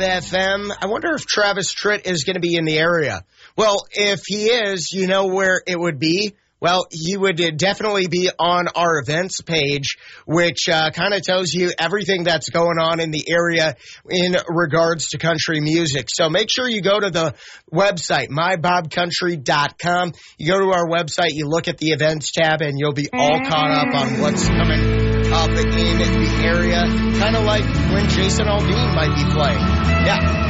FM. I wonder if Travis Tritt is going to be in the area. Well, if he is, you know where it would be? Well, he would definitely be on our events page, which kind of tells you everything that's going on in the area in regards to country music. So make sure you go to the website, mybobcountry.com. You go to our website, you look at the events tab, and you'll be all caught up on what's coming up in the area, kind of like when Jason Aldean might be playing. Yeah.